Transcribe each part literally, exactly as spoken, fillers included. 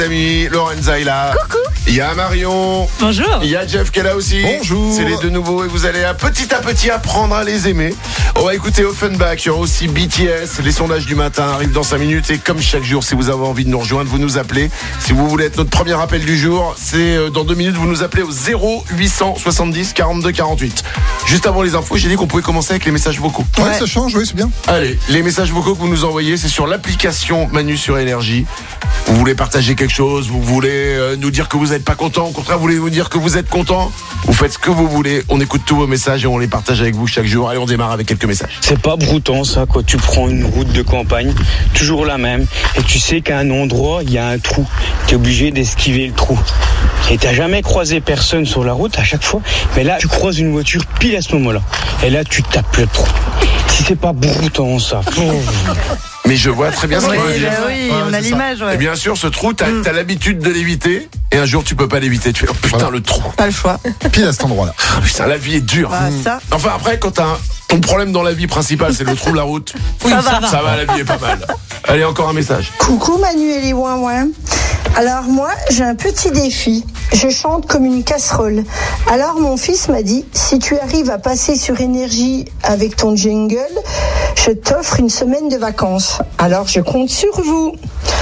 Amis, Lorenza est là. Coucou. Il y a Marion. Bonjour. Il y a Jeff qui est là aussi. Bonjour. C'est les deux nouveaux et vous allez à petit à petit apprendre à les aimer. On va écouter Offenbach. Il y aura aussi B T S. Les sondages du matin arrivent dans cinq minutes. Et comme chaque jour, si vous avez envie de nous rejoindre, vous nous appelez. Si vous voulez être notre premier appel du jour, c'est dans deux minutes. Vous nous appelez au zéro huit cent soixante-dix quarante-deux quarante-huit. Juste avant les infos, j'ai dit qu'on pouvait commencer avec les messages vocaux. Ouais, ouais, ça change, oui, c'est bien. Allez, les messages vocaux que vous nous envoyez, c'est sur l'application Manu sur Énergie. Vous voulez partager quelque chose, vous voulez euh, nous dire que vous n'êtes pas content, au contraire, vous voulez nous dire que vous êtes content. Vous faites ce que vous voulez, on écoute tous vos messages et on les partage avec vous chaque jour. Allez, on démarre avec quelques messages. C'est pas broutant ça, quoi. Tu prends une route de campagne, toujours la même, et tu sais qu'à un endroit, il y a un trou. T'es obligé d'esquiver le trou. Et t'as jamais croisé personne sur la route à chaque fois, mais là, tu croises une voiture pile à ce moment-là. Et là, tu tapes le trou. Si c'est pas broutant ça. Mais je vois très bien ce Oui, que vous dire. bah oui, Ouais, on a c'est l'image, ouais. Et bien sûr, ce trou, t'as, Mm. t'as l'habitude de l'éviter, et un jour tu peux pas l'éviter. Tu fais, oh putain, Voilà. le trou. Pas le choix. Pile à cet endroit-là. Oh, putain, la vie est dure. Bah, ça, Enfin, après, quand t'as un, ton problème dans la vie principale, c'est le trou de la route, ça va. ça va, la vie est pas mal. Allez, encore un message. Coucou Manu et les ouin ouin. Alors moi, j'ai un petit défi. Je chante comme une casserole. Alors mon fils m'a dit, si tu arrives à passer sur Énergie avec ton jingle, je t'offre une semaine de vacances. Alors je compte sur vous.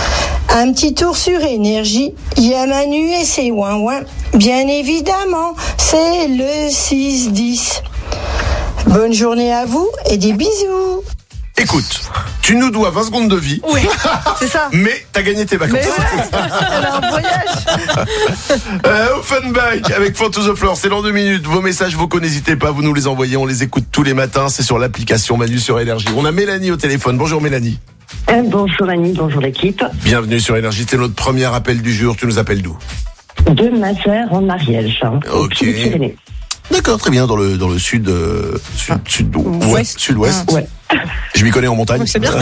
Un petit tour sur Énergie. Il y a Manu et ses ouin ouin. Bien évidemment, c'est le six dix. Bonne journée à vous et des bisous. Écoute, tu nous dois vingt secondes de vie, Oui, c'est ça. mais t'as gagné tes vacances. Mais ouais, elle a un voyage. Euh, Offenbach avec Photos of Flore, c'est dans deux minutes. Vos messages vocaux, n'hésitez pas, vous nous les envoyez, on les écoute tous les matins. C'est sur l'application Manu sur Énergie. On a Mélanie au téléphone. Bonjour Mélanie. Euh, bonjour Annie, bonjour l'équipe. Bienvenue sur Énergie, c'est notre premier appel du jour. Tu nous appelles d'où? De Mazères en Ariège. Hein, Ok. aux Pyrénées. D'accord, très bien, dans le, dans le sud, euh, sud, sud, Ouest. ouest, sud-ouest. Ouais. Je m'y connais en montagne. C'est bien.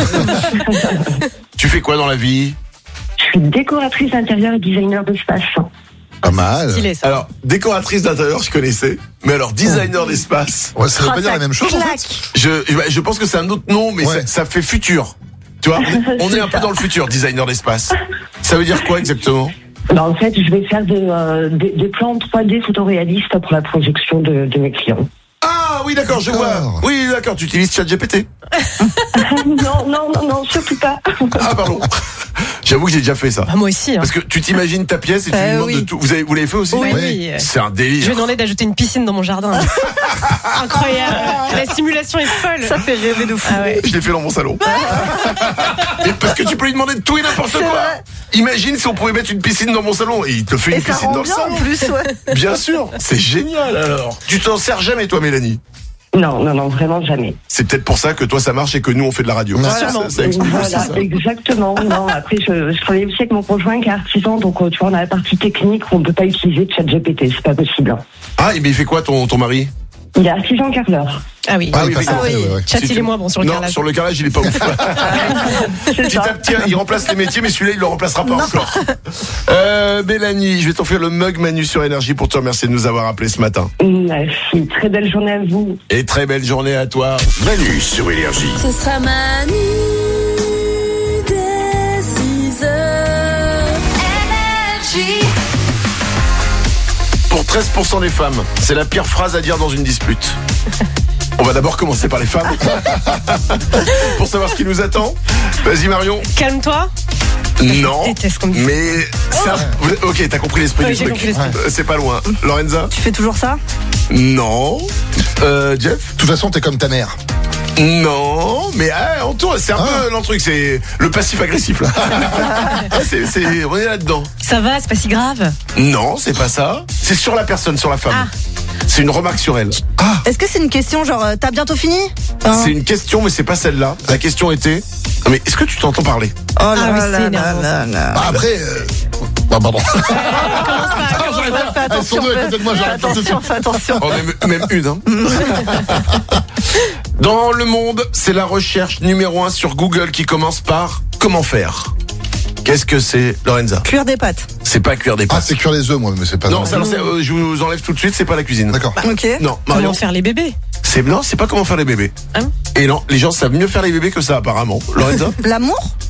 Tu fais quoi dans la vie? Je suis décoratrice intérieure et designer d'espace. Pas mal. Stylé, ça. Alors, décoratrice d'intérieur, je connaissais. Mais alors, designer d'espace, Ouais, ça veut Ah, pas dire ça la même chose en fait. claque. je, je, je pense que c'est un autre nom, mais Ouais. ça, ça fait futur. Tu vois, on est, on est un peu dans le futur, designer d'espace. Ça veut dire quoi exactement? Ben, en fait, je vais faire des, euh, des, des plans trois D photoréalistes pour la projection de, de mes clients. Ah oui, d'accord, je D'accord. vois. Oui, d'accord, tu utilises ChatGPT. non, non, non, non, surtout pas. Ah, pardon. J'avoue que j'ai déjà fait ça. Ah, moi aussi. Hein. Parce que tu t'imagines ta pièce et tu Euh, lui demandes oui. de tout. Vous, avez, vous l'avez fait aussi? Oui, Ouais. oui. C'est un délire. Je vais demander d'ajouter une piscine dans mon jardin. Incroyable. La simulation est folle. Ça fait rêver de fou. Ah ouais. Je l'ai fait dans mon salon. Et parce que tu peux lui demander de tout et n'importe C'est quoi. vrai. Imagine si on pouvait mettre une piscine dans mon salon et il te fait Et une ça piscine rend dans le bien en salon. plus, ouais. Bien sûr, c'est génial alors. Tu t'en sers jamais toi, Mélanie? Non, non, non, vraiment jamais. C'est peut-être pour ça que toi ça marche et que nous on fait de la radio. Ouais. Ça, ça, ça explique aussi Voilà, ça. exactement. Non, après, je, je travaille aussi avec mon conjoint qui est artisan, donc euh, tu vois, on a la partie technique où on ne peut pas utiliser de ChatGPT, c'est pas possible. Ah, mais il fait quoi ton, ton mari? Il est artisan carreleur. Ah oui. Ah oui, Ah, d'accord. Ah oui. ouais, ouais. Chat, Si il tu- est moins bon sur le Non, carrelage. sur le carrelage, il est pas ouf. C'est Petit à ça. petit, il remplace les métiers, mais celui-là, il le remplacera pas encore. Euh, Mélanie, je vais t'offrir le mug Manu sur Énergie pour te remercier de nous avoir appelé ce matin. Merci. Très belle journée à vous. Et très belle journée à toi. Manu sur Énergie. Ce sera Manu dès six heures. Énergie. Pour treize pour cent des femmes, c'est la pire phrase à dire dans une dispute. On va d'abord commencer par les femmes. Pour savoir ce qui nous attend. Vas-y Marion. Calme-toi. Non. Je déteste qu'on me dise. Mais ça, ok, t'as compris l'esprit Oui, du j'ai truc. compris l'esprit. Euh, C'est pas loin. Lorenza. Tu fais toujours ça? Non. Euh, Jeff. De toute façon, t'es comme ta mère. Non, mais ah, on tourne. C'est un peu l'entruc, c'est le passif agressif là. Ah, c'est, c'est, on est là-dedans. Ça va, c'est pas si grave. Non, c'est pas ça. C'est sur la personne, sur la femme. Ah. C'est une remarque sur elle. Est-ce que c'est une question genre euh, t'as bientôt fini hein? C'est une question, mais c'est pas celle-là. La question était. Ah, mais est-ce que tu t'entends parler? Oh là Ah oui, là c'est là énervant, là là. Bah, après. Euh... Bah, pardon. Commence pas, commence pas, fais Elles attention. sont deux à fais- côté de moi, fais j'arrête tout de suite. attention, fais attention. Oh, même, même une, hein. Dans le monde, c'est la recherche numéro un sur Google qui commence par comment faire. Qu'est-ce que c'est, Lorenza? Cuire des pâtes. C'est pas cuire des Ah, pâtes. c'est cuire les œufs, moi, mais c'est pas. Non, ça, c'est, euh, je vous enlève tout de suite, c'est pas la cuisine. D'accord. Ok. Non, Marion. Comment faire les bébés? C'est non, c'est pas comment faire les bébés. Hein? Et non, les gens savent mieux faire les bébés que ça apparemment. Lorenza, L'amour?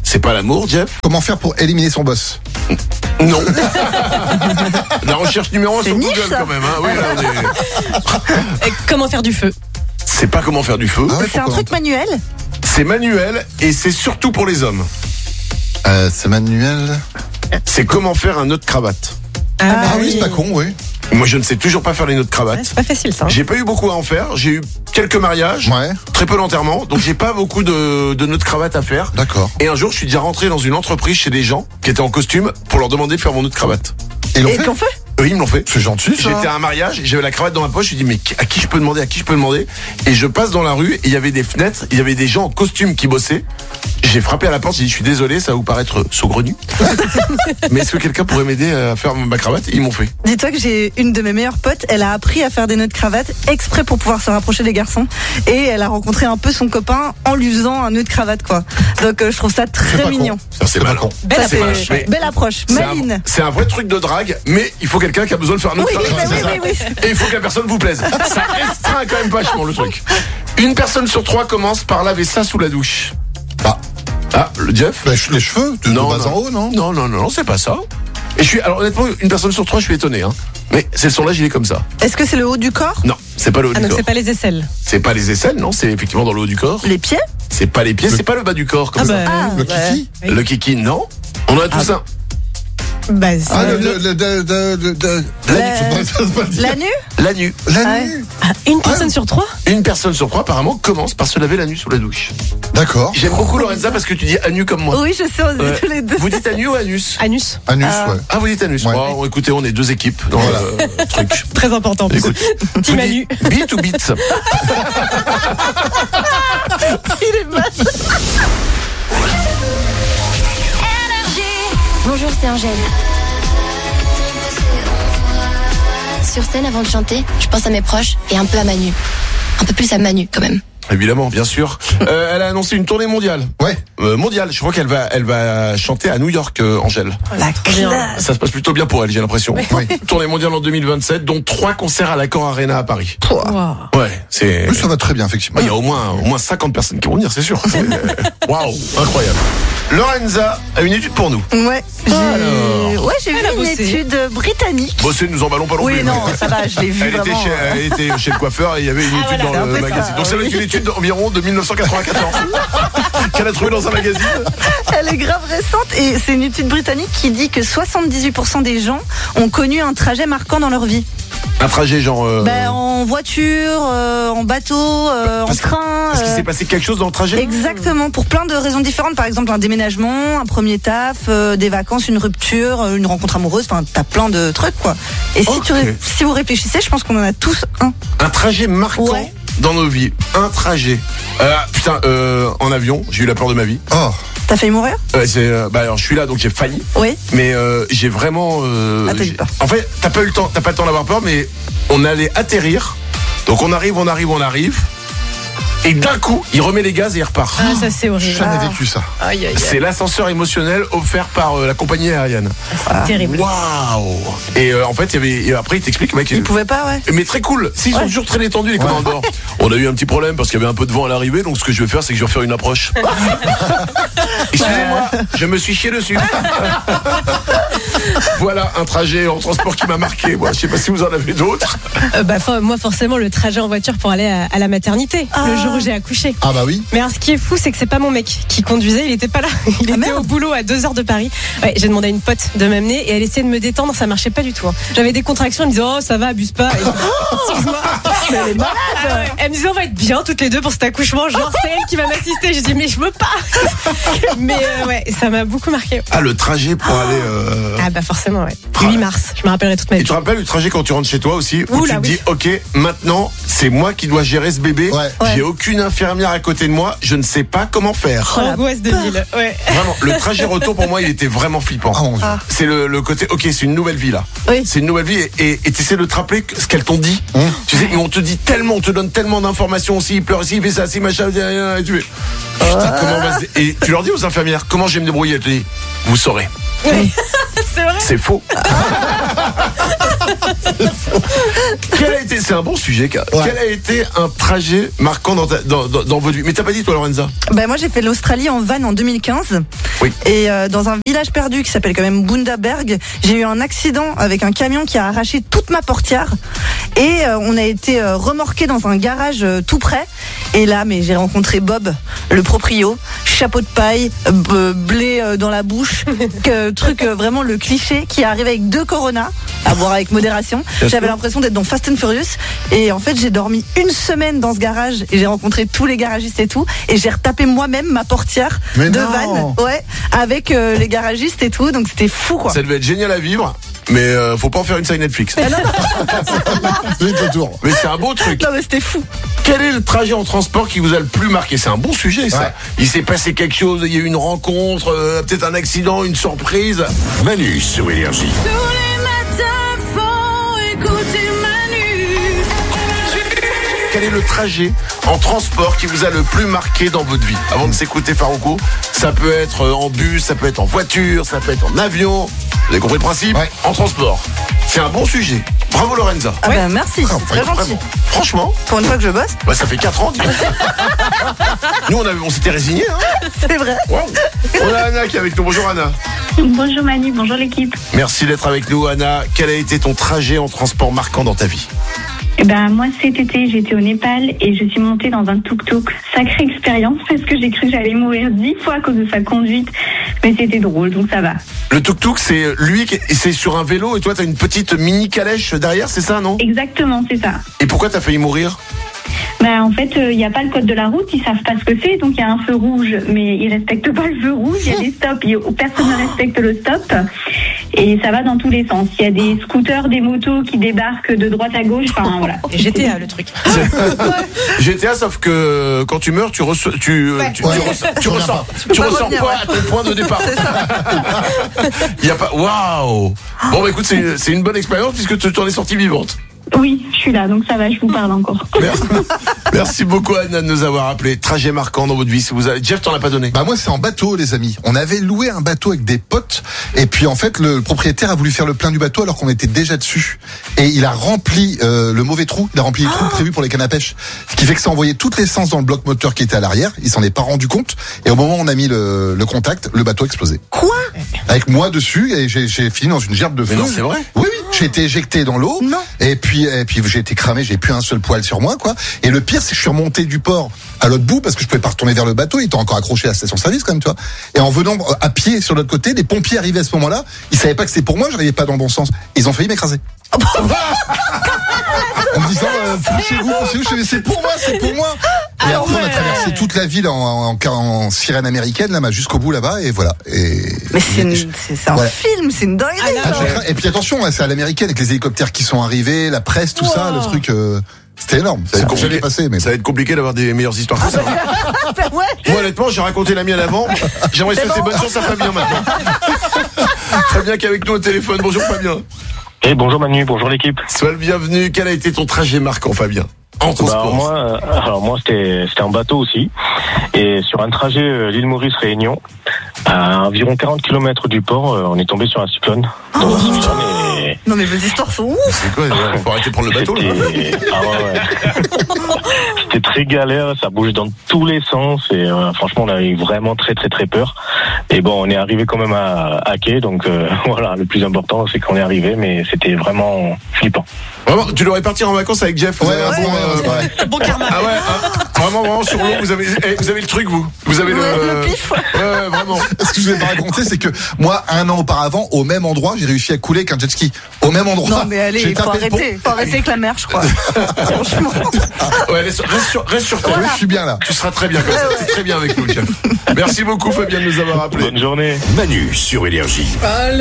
C'est pas l'amour, Jeff? Comment faire pour éliminer son boss? Non. La recherche numéro un C'est sur niche, Google ça. quand même. Hein. Oui, là, on est... Et comment faire du feu? C'est pas comment faire du feu. Ah ouais, C'est un pourquoi truc manuel. C'est manuel et c'est surtout pour les hommes. Euh, c'est manuel. C'est comment faire un nœud de cravate. Ah, oui, c'est pas con, oui. Moi, je ne sais toujours pas faire les nœuds de Ouais, cravate. c'est pas facile ça. hein. J'ai pas eu beaucoup à en faire. J'ai eu quelques mariages, Ouais, très peu d'enterrements, donc j'ai pas beaucoup de, de nœuds de cravate à faire. d'accord. Et un jour, je suis déjà rentré dans une entreprise chez des gens qui étaient en costume pour leur demander de faire mon nœud de cravate. Et l'ont Et fait qu'on fait? Eux, ils me l'ont fait. C'est gentil, ça. J'étais à un mariage, j'avais la cravate dans ma poche, je me dis mais à qui je peux demander, à qui je peux demander? Et je passe dans la rue et il y avait des fenêtres, il y avait des gens en costume qui bossaient. J'ai frappé à la porte, j'ai dit je suis désolé, ça va vous paraître saugrenu. Mais est-ce que quelqu'un pourrait m'aider à faire ma cravate? Ils m'ont fait. Dis-toi que j'ai une de mes meilleures potes, elle a appris à faire des nœuds de cravate exprès pour pouvoir se rapprocher des garçons. Et elle a rencontré un peu son copain en lui faisant un nœud de cravate, quoi. Donc euh, je trouve ça C'est très pas mignon. con. Ça, c'est pas malin. con. Belle Ça, c'est approche. mais- belle approche, C'est un- maline. C'est un vrai truc de drague, mais il faut quelqu'un qui a besoin de faire un nœud de Oui, oui, cravate. oui, c'est oui, ça. oui, Et il faut que la personne vous plaise. Ça restreint quand même vachement le truc. Une personne sur trois commence par laver ça sous la douche. Ah, Ah, le Jeff? les che- les cheveux, de, de bas en haut, non? Non, non, non, non, c'est pas ça. Et je suis, alors honnêtement, une personne sur trois, je suis étonné, hein. Mais c'est le sondage, il est comme ça. Est-ce que c'est le haut du corps? Non, c'est pas le haut Ah du donc corps. c'est pas les aisselles. C'est pas les aisselles, non, c'est effectivement dans le haut du corps. Les pieds? C'est pas les pieds, c'est pas le bas du corps, comme Ah ça. bah, Ah, Le ouais. kiki? oui. Le kiki, non. On a tous un. bah, c'est- Ah, le, le, le, de, de, de, de- La, La- Ça se passe bien. La nuit? la nuit. La Ah nuit. Ah, une personne sur trois? Une personne sur trois, apparemment, commence par se laver la nuit sous la douche. D'accord. J'aime beaucoup Lorenza parce que tu dis anu comme moi. Oui, je sais, on est Ouais. tous les deux. Vous dites anu ou anus? Anus. Anus, Ah. ouais. Ah, vous dites anus. Ouais. Oh, écoutez, on est deux équipes dans Voilà. le truc. Très important. Écoute, Team vous anu. dites bite ou bite? Il est mal. Bonjour, c'est Angèle. Sur scène, avant de chanter, je pense à mes proches et un peu à Manu. Un peu plus à Manu, quand même. Évidemment, bien sûr. Euh, elle a annoncé une tournée mondiale. Ouais. Euh, mondiale. Je crois qu'elle va, elle va chanter à New York, euh, Angèle. La bien. classe. Ça se passe plutôt bien pour elle, j'ai l'impression. Oui. Tournée mondiale en deux mille vingt-sept, dont trois concerts à l'Accor Arena à Paris. Wow. Ouais, c'est. Oui, ça va très bien, effectivement. Il y a au moins, au moins cinquante personnes qui vont venir, c'est sûr. C'est- Waouh, incroyable. Lorenza a une étude pour nous. Ouais, j'ai Alors. ouais, j'ai vu Elle a une bossé. étude britannique. Bossez, nous emballons pas non Oui, plus. non, ça va, je l'ai vu Elle était, vraiment. chez, elle était chez le coiffeur et il y avait une Ah, étude voilà, c'est dans un le peu ça, magazine. Donc c'est oui. une étude environ de mille neuf cent quatre-vingt-quatorze qu'elle a trouvée dans un magazine. Elle est grave récente et c'est une étude britannique qui dit que soixante-dix-huit pour cent des gens ont connu un trajet marquant dans leur vie. Un trajet genre. euh, Ben, en voiture, euh, en bateau, euh, en Parce- train. Est-ce qu'il euh, s'est passé quelque chose dans le trajet? Exactement, pour plein de raisons différentes. Par exemple, un déménagement, un premier taf, euh, des vacances, une rupture, euh, une rencontre amoureuse. Enfin, t'as plein de trucs, quoi. Et si, Ok. tu, ré- si vous réfléchissez, je pense qu'on en a tous un. Un trajet marquant Ouais. dans nos vies. Un trajet. Euh, putain, euh, en avion, j'ai eu la peur de ma vie. Oh, T'as failli mourir? Euh, c'est, euh, bah alors je suis là donc j'ai failli, Oui. mais euh, j'ai vraiment. Euh, Ah, t'as eu j'ai- peur. En fait, t'as pas eu le temps, t'as pas le temps d'avoir peur, mais on allait atterrir. Donc on arrive, on arrive, on arrive, et d'un coup, il remet les gaz et il repart. Ah, ça c'est horrible. jamais Ah. vécu ça. Aïe, aïe, aïe. C'est l'ascenseur émotionnel offert par euh, la compagnie aérienne. C'est terrible. Waouh! Et euh, en fait, il y avait. Et après, il t'explique, mec. Il pouvait pas, ouais. Mais très cool. Si, ils sont Ouais. toujours très détendus, les commandants. On a eu un petit problème parce qu'il y avait un peu de vent à l'arrivée, donc ce que je vais faire, c'est que je vais refaire une approche. Excusez-moi, je me suis chié dessus. Voilà un trajet en transport qui m'a marqué. Moi, je sais pas si vous en avez d'autres. Euh, bah, for- moi, forcément, le trajet en voiture pour aller à, à la maternité, Ah. le jour où j'ai accouché. Ah bah oui. Mais alors, ce qui est fou, c'est que c'est pas mon mec qui conduisait, il était pas là. Il était merde. au boulot à deux heures de Paris. Ouais, j'ai demandé à une pote de m'amener et elle essayait de me détendre, ça marchait pas du tout. hein. J'avais des contractions, elle me disait oh ça va, abuse pas. Et je- Excuse-moi. Mais elle est malade. Ah ouais. Elle me disait on va être bien toutes les deux pour cet accouchement, genre c'est elle qui va m'assister. J'ai dit mais je veux pas. Mais euh, ouais, ça m'a beaucoup marqué. Ah, le trajet pour aller. Euh... Ah bah forcément ouais. Ah. huit mars, je me rappellerai toute ma Et vie. tu te rappelles le trajet quand tu rentres chez toi aussi, où Oula, tu te oui. dis, ok, maintenant, c'est moi qui dois gérer ce bébé. Ouais. J'ai Ouais. aucune infirmière à côté de moi, je ne sais pas comment faire. Angoisse de ville. Ouais. Vraiment, le trajet retour pour moi, il était vraiment flippant. Ah mon Dieu. Ah. C'est le, le côté, ok, c'est une nouvelle vie là. Oui. C'est une nouvelle vie et et t'essaies de te rappeler que- ce qu'elles t'ont dit. Hum. Tu sais, et on te dit tellement, on te donne tellement d'informations aussi, il pleure ici, il fait ça, si machin, et tu fais, putain, comment on va se dé- Et tu leur dis aux infirmières, comment je vais me débrouiller? Elles te disent, vous saurez. C'est vrai. C'est faux. Quelle a été été, c'est un bon sujet. Quel Ouais. a été un trajet marquant dans, ta, dans, dans, dans votre vie? Mais t'as pas dit toi, Lorenza? Ben moi j'ai fait l'Australie en van en deux mille quinze. Oui. Et euh, dans un village perdu qui s'appelle quand même Bundaberg, j'ai eu un accident avec un camion qui a arraché toute ma portière. Et euh, on a été euh, remorqué dans un garage euh, tout près. Et là, mais j'ai rencontré Bob, le proprio, chapeau de paille, b- blé euh, dans la bouche, que, truc euh, vraiment le cliché, qui est arrivé avec deux Corona, à boire avec modération. Bien J'avais sûr. l'impression d'être dans Fast and Furious. Et en fait, j'ai dormi une semaine dans ce garage et j'ai rencontré tous les garagistes et tout. Et j'ai retapé moi-même ma portière Mais de non. van, ouais, avec euh, les garagistes et tout. Donc c'était fou, quoi. Ça devait être génial à vivre, mais euh, faut pas en faire une série Netflix. Ah non, Vite le tour. Mais c'est un beau truc. non, mais c'était fou. Quel est le trajet en transport qui vous a le plus marqué? C'est un bon sujet, ça. Ouais. Il s'est passé quelque chose, il y a eu une rencontre, euh, peut-être un accident, une surprise. Manu sur Énergie. Tous les matins, faut écouter Manu. Quel est le trajet en transport qui vous a le plus marqué dans votre vie? Avant de s'écouter Farouko, ça peut être euh, en bus, ça peut être en voiture, ça peut être en avion. Vous avez compris le principe? Ouais. En transport. C'est un bon sujet. Bravo Lorenza. Ah ben merci, Ah, c'est très gentil. vraiment. Franchement, Pour une fois que je bosse, bah, ça fait quatre ans. dis donc. Nous, on, avait, on s'était résignés. Hein. c'est vrai. Wow. On a Anna qui est avec nous. Bonjour Anna. Bonjour Manu, bonjour l'équipe. Merci d'être avec nous Anna. Quel a été ton trajet en transport marquant dans ta vie? Eh ben, moi, cet été, j'étais au Népal et je suis montée dans un tuk-tuk. Sacrée expérience parce que j'ai cru que j'allais mourir dix fois à cause de sa conduite. Mais c'était drôle, donc ça va. Le tuk-tuk, c'est lui qui est, c'est sur un vélo et toi, t'as une petite mini calèche derrière, c'est ça, non? Exactement, c'est ça. Et pourquoi t'as failli mourir? Bah, en fait, il n'y a pas le code de la route, ils savent pas ce que c'est, donc il y a un feu rouge, mais ils respectent pas le feu rouge, il y a des stops, y a- personne ne respecte le stop, et ça va dans tous les sens. Il y a des scooters, des motos qui débarquent de droite à gauche, enfin voilà. G T A, le truc. G T A, sauf que quand tu meurs, tu, reço- tu, euh, Ouais. tu, Ouais. tu ressors, tu Tu reviens ressors, pas. tu pas ressors revenir, pas ouais. à ton point de départ. C'est ça. Il y a pas. Waouh. Bon, bah écoute, c'est c'est une bonne expérience puisque tu t'en es sortie vivante. Oui, je suis là, donc ça va, je vous parle encore. Merci, merci beaucoup Anna de nous avoir appelé. Trajet marquant dans votre vie. Si vous avez... Jeff, t'en as pas donné. Bah moi c'est en bateau les amis. On avait loué un bateau avec des potes et puis en fait le propriétaire a voulu faire le plein du bateau alors qu'on était déjà dessus et il a rempli euh, le mauvais trou, il a rempli les trous prévus pour les cannes à pêche. Ce qui fait que ça envoyait toute l'essence dans le bloc moteur qui était à l'arrière, il s'en est pas rendu compte et au moment où on a mis le, le contact, le bateau a explosé. Quoi? Avec moi dessus et j'ai j'ai fini dans une gerbe de Mais feu. non, c'est vrai. Oui, oui. J'ai été éjecté dans l'eau. Non. Et puis, et puis j'ai été cramé. J'ai plus un seul poil sur moi, quoi. Et le pire, c'est que je suis remonté du port à l'autre bout parce que je pouvais pas retourner vers le bateau. Il était encore accroché à la station-service, quand même, tu vois. Et en venant à pied sur l'autre côté, les pompiers arrivaient à ce moment-là. Ils savaient pas que c'était pour moi. Je n'arrivais pas dans le bon sens. Ils ont failli m'écraser. En me disant, euh, poussez-vous, poussez-vous. Je fais, c'est pour moi, c'est pour moi. Et Ah après, on a ouais. traversé toute la ville en, en, en, en sirène américaine, là, bah, jusqu'au bout là-bas. Et voilà. Et Mais c'est une- c'est c'est un Ouais. film, c'est une dinguerie. Ah là ah, genre. j'ai craint. Et puis attention, hein, c'est à l'américaine avec les hélicoptères qui sont arrivés, la presse, tout ça, le truc, euh, c'était énorme. Ça va être C'est jamais compliqué. passé, mais Ça va être compliqué d'avoir des meilleures histoires que ça. Ben ouais. Moi, honnêtement, j'ai raconté la mienne avant. J'aimerais souhaiter bonne chance à Fabien maintenant. Fabien qui est avec nous au téléphone. Bonjour Fabien. Et bonjour Manu, bonjour l'équipe. Sois le bienvenu. Quel a été ton trajet marquant, Fabien? En Bah, transport. alors moi, euh, alors moi c'était c'était en bateau aussi, et sur un trajet euh, l'île Maurice Réunion, à environ quarante kilomètres du port, euh, on est tombé sur un cyclone. Dans un cyclone et Non mais vos histoires sont ouf. C'est quoi déjà? Faut arrêter de prendre le bateau là. c'était ah ouais, ouais. C'était très galère, ça bouge dans tous les sens et euh, franchement on a eu vraiment très très très peur. Et bon, on est arrivé quand même à, à quai, donc euh, voilà, le plus important c'est qu'on est arrivé, mais c'était vraiment flippant. Vraiment, tu devrais partir en vacances avec Jeff. Vous Ouais, avez un ouais, bon, ouais, euh, ouais, ouais. Bon karma. Ah ouais, hein, vraiment, vraiment sur l'eau, vous avez, eh, vous avez le truc, vous. Vous avez Ouais, le, le pif. Ouais, ouais, vraiment. ce que je vais pas raconter, c'est que moi, un an auparavant, au même endroit, j'ai réussi à couler avec un jet ski. Au même endroit. Non mais allez, J'ai il faut tapé le pont. arrêter. Faut arrêter avec la mer, je crois. Franchement. Ouais, reste, reste sur, reste sur terre. Oui, je suis bien là. Tu seras très bien comme ça. T'es très bien avec nous, Jeff. Merci beaucoup, Fabien, de nous avoir appelé. Bonne journée. Manu sur Énergie.